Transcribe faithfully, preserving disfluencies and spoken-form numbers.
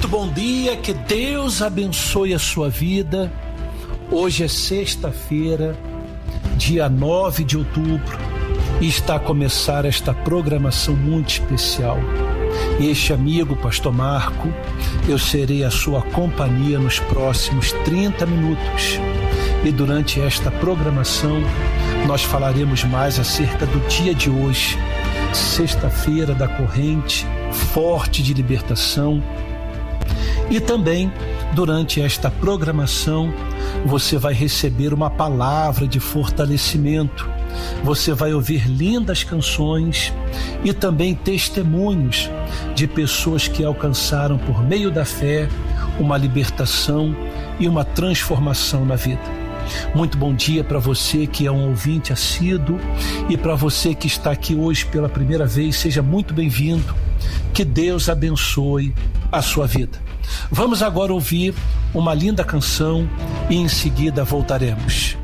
Muito bom dia, que Deus abençoe a sua vida. Hoje é sexta-feira, dia nove de outubro, e está a começar esta programação muito especial. Este amigo, Pastor Marco, eu serei a sua companhia nos próximos trinta minutos. E durante esta programação, nós falaremos mais acerca do dia de hoje, sexta-feira da corrente forte de libertação. E também, durante esta programação, você vai receber uma palavra de fortalecimento. Você vai ouvir lindas canções e também testemunhos de pessoas que alcançaram, por meio da fé, uma libertação e uma transformação na vida. Muito bom dia para você que é um ouvinte assíduo, e para você que está aqui hoje pela primeira vez, seja muito bem-vindo. Que Deus abençoe a sua vida. Vamos agora ouvir uma linda canção e em seguida voltaremos.